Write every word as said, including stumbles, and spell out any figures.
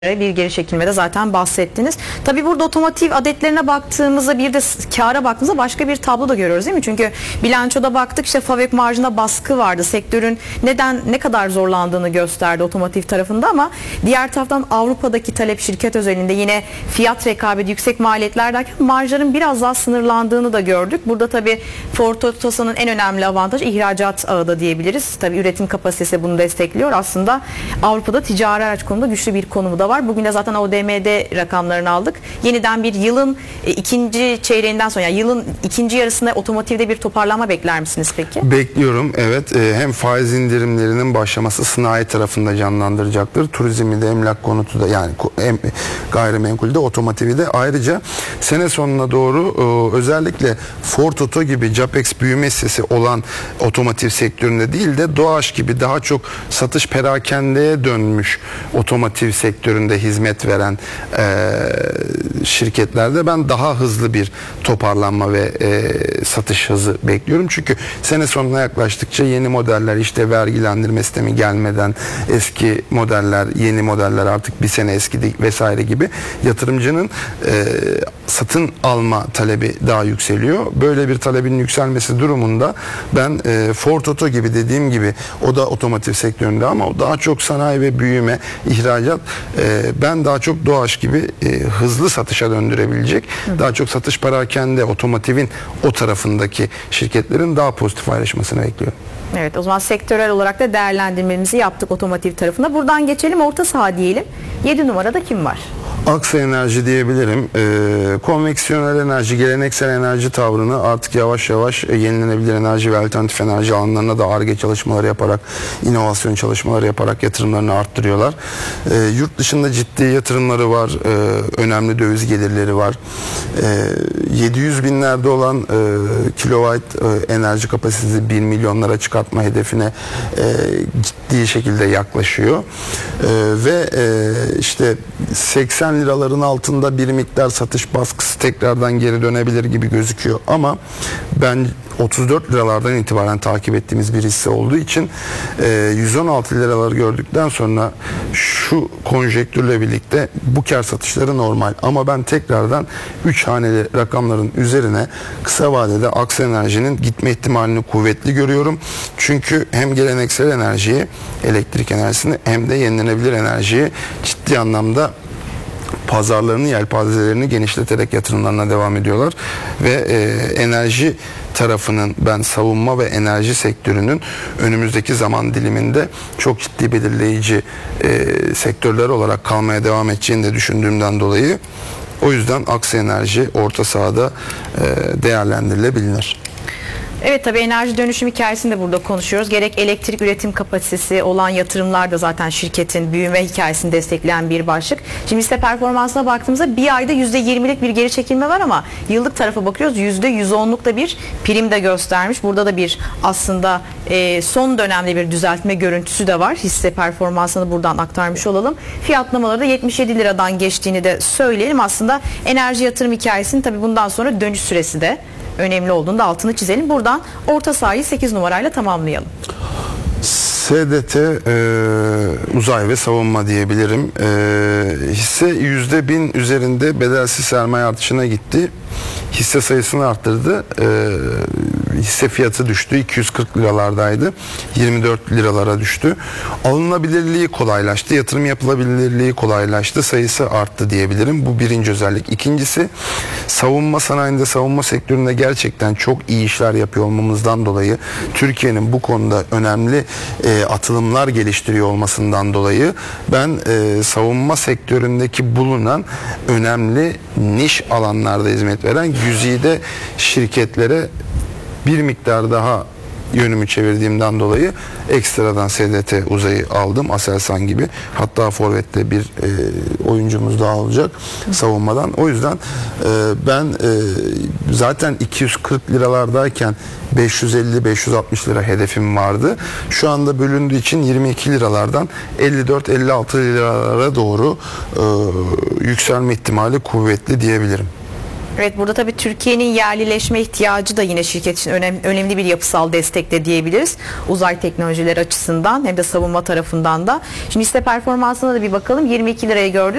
bir geri çekilmede zaten bahsettiniz. Tabii burada otomotiv adetlerine baktığımızda bir de kâra baktığımızda başka bir tablo da görüyoruz değil mi? Çünkü bilançoda baktık işte FAVÖK marjında baskı vardı. Sektörün neden ne kadar zorlandığını gösterdi otomotiv tarafında ama diğer taraftan Avrupa'daki talep şirket özelinde yine fiyat rekabeti yüksek maliyetler derken marjların biraz daha sınırlandığını da gördük. Burada tabii Ford Otosan'ın en önemli avantajı ihracat ağı da diyebiliriz. Tabii üretim kapasitesi bunu destekliyor. Aslında Avrupa'da ticari araç konusunda güçlü bir konumu da var. Bugün de zaten O D M D rakamlarını aldık. Yeniden bir yılın e, ikinci çeyreğinden sonra yani yılın ikinci yarısında otomotivde bir toparlama bekler misiniz peki? Bekliyorum evet. E, hem faiz indirimlerinin başlaması sanayi tarafında canlandıracaktır. Turizmi de emlak konutu da yani em, gayrimenkulde otomotivi de ayrıca sene sonuna doğru e, özellikle Ford Oto gibi Capex büyüme hissesi olan otomotiv sektöründe değil de Doğaç gibi daha çok satış perakendeye dönmüş otomotiv sektöründe hizmet veren e, şirketlerde ben daha hızlı bir toparlanma ve e, satış hızı bekliyorum. Çünkü sene sonuna yaklaştıkça yeni modeller işte vergilendirme sistemi gelmeden eski modeller, yeni modeller artık bir sene eskidi vesaire gibi yatırımcının e, satın alma talebi daha yükseliyor. Böyle bir talebin yükselmesi durumunda ben e, Ford Oto gibi dediğim gibi o da otomotiv sektöründe ama o daha çok sanayi ve büyüme, ihracat e, ben daha çok Doğaç gibi e, hızlı satışa döndürebilecek, Hı. daha çok satış perakende otomotivin o tarafındaki şirketlerin daha pozitif ayrışmasını bekliyorum. Evet, o zaman sektörel olarak da değerlendirmemizi yaptık otomotiv tarafında. Buradan geçelim orta saha diyelim. yedi numarada kim var? Aksa Enerji diyebilirim. Ee, konveksiyonel enerji, geleneksel enerji tavrını artık yavaş yavaş e, yenilenebilir enerji ve alternatif enerji alanlarına da Ar-Ge çalışmaları yaparak, inovasyon çalışmaları yaparak yatırımlarını arttırıyorlar. Ee, yurt dışında ciddi yatırımları var. Ee, önemli döviz gelirleri var. Ee, yedi yüz binlerde olan e, kilowatt e, enerji kapasitesi bir milyonlara çıkartma hedefine e, ciddi şekilde yaklaşıyor. E, ve e, işte seksen liraların altında bir miktar satış baskısı tekrardan geri dönebilir gibi gözüküyor ama ben otuz dört liralardan itibaren takip ettiğimiz bir hisse olduğu için e, yüz on altı liraları gördükten sonra şu konjektürle birlikte bu kar satışları normal ama ben tekrardan üç haneli rakamların üzerine kısa vadede Aksa Enerji'nin gitme ihtimalini kuvvetli görüyorum. Çünkü hem geleneksel enerjiyi, elektrik enerjisini hem de yenilenebilir enerjiyi ciddi anlamda pazarlarını, yelpazelerini genişleterek yatırımlarına devam ediyorlar ve e, enerji tarafının ben savunma ve enerji sektörünün önümüzdeki zaman diliminde çok ciddi belirleyici e, sektörler olarak kalmaya devam edeceğini de düşündüğümden dolayı o yüzden Aksa Enerji orta sahada e, değerlendirilebilir. Evet tabii enerji dönüşüm hikayesini de burada konuşuyoruz. Gerek elektrik üretim kapasitesi olan yatırımlar da zaten şirketin büyüme hikayesini destekleyen bir başlık. Şimdi hisse performansına baktığımızda bir ayda yüzde yirmilik bir geri çekilme var ama yıllık tarafa bakıyoruz yüzde yüz onluk da bir prim de göstermiş. Burada da bir aslında e, son dönemde bir düzeltme görüntüsü de var. Hisse performansını buradan aktarmış olalım. Fiyatlamaları da yetmiş yedi liradan geçtiğini de söyleyelim. Aslında enerji yatırım hikayesinin tabii bundan sonra dönüş süresi de önemli olduğunda altını çizelim. Buradan orta sahayı sekiz numarayla tamamlayalım. S D T e, uzay ve savunma diyebilirim. E, hisse yüzde bin üzerinde bedelsiz sermaye artışına gitti. Hisse sayısını arttırdı. E, hisse fiyatı düştü. iki yüz kırk liralardaydı. yirmi dört liralara düştü. Alınabilirliği kolaylaştı. Yatırım yapılabilirliği kolaylaştı. Sayısı arttı diyebilirim. Bu birinci özellik. İkincisi savunma sanayinde, savunma sektöründe gerçekten çok iyi işler yapıyor olmamızdan dolayı Türkiye'nin bu konuda önemli e, atılımlar geliştiriyor olmasından dolayı ben e, savunma sektöründeki bulunan önemli niş alanlarda hizmet veren güzide şirketlere bir miktar daha yönümü çevirdiğimden dolayı ekstradan S D T uzayı aldım. Aselsan gibi. Hatta forvette bir e, oyuncumuz daha olacak savunmadan. O yüzden e, ben e, zaten iki yüz kırk liralardayken beş yüz elli beş yüz altmış lira hedefim vardı. Şu anda bölündüğü için yirmi iki liralardan elli dört elli altı liralara doğru e, yükselme ihtimali kuvvetli diyebilirim. Evet, burada tabii Türkiye'nin yerlileşme ihtiyacı da yine şirket için önem, önemli bir yapısal destek de diyebiliriz. Uzay teknolojileri açısından hem de savunma tarafından da. Şimdi hisse performansına da bir bakalım. yirmi iki liraya gördük.